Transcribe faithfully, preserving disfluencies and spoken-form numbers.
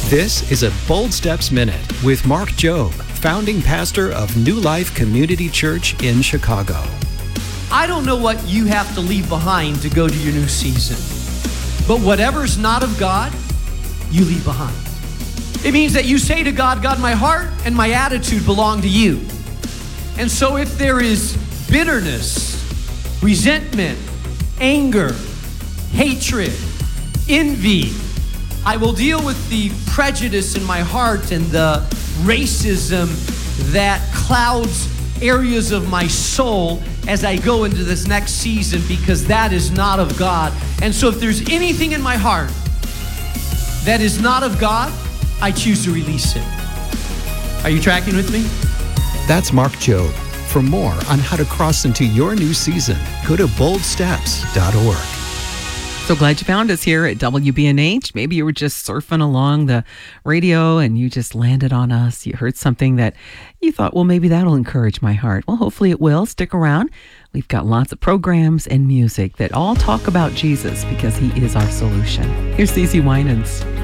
This is a Bold Steps Minute with Mark Jobe, founding pastor of New Life Community Church in Chicago. I don't know what you have to leave behind to go to your new season, but whatever's not of God, you leave behind. It means that you say to God, God, my heart and my attitude belong to you. And so if there is bitterness, resentment, anger, hatred, envy, I will deal with the prejudice in my heart and the racism that clouds areas of my soul as I go into this next season, because that is not of God. And so if there's anything in my heart that is not of God, I choose to release it. Are you tracking with me? That's Mark Jobe. For more on how to cross into your new season, go to bold steps dot org. So glad you found us here at W B N H. Maybe you were just surfing along the radio and you just landed on us. You heard something that you thought, well, maybe that'll encourage my heart. Well, hopefully it will. Stick around. We've got lots of programs and music that all talk about Jesus because he is our solution. Here's Cece Winans.